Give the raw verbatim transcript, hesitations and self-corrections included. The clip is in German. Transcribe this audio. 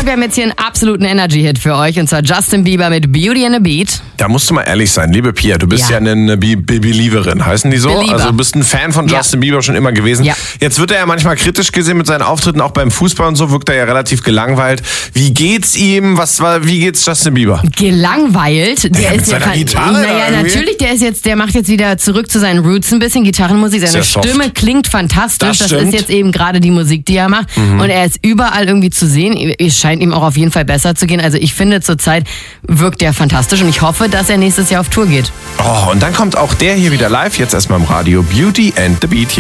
wir haben jetzt hier einen absoluten Energy-Hit für euch. Und zwar Justin Bieber mit Beauty and the Beat. Da musst du mal ehrlich sein, liebe Pia, du bist ja, Ja. ja eine Be- Be- Believerin, heißen die so? Belieber. Also du bist ein Fan von Ja. Justin Bieber schon immer gewesen. Ja. Jetzt wird er ja manchmal kritisch gesehen mit seinen Auftritten, auch beim Fußball und so, wirkt er ja relativ gelangweilt. Wie geht's ihm? Was war, wie geht's Justin Bieber? Gelangweilt. Der Ja, mit ist seiner ja kein- Gitarre da Naja, irgendwie. natürlich, der ist jetzt, der macht jetzt wieder zurück zu seinen Roots ein bisschen, Gitarrenmusik. Seine Sehr soft. Stimme klingt fantastisch. Das Das, stimmt. ist jetzt eben gerade die Musik, die er macht. Und er ist überall irgendwie zu sehen. Es scheint ihm auch auf jeden Fall besser zu gehen. Also ich finde, zurzeit wirkt er fantastisch und ich hoffe, dass er nächstes Jahr auf Tour geht. Oh, und dann kommt auch der hier wieder live, jetzt erstmal im Radio, Beauty and the Beat.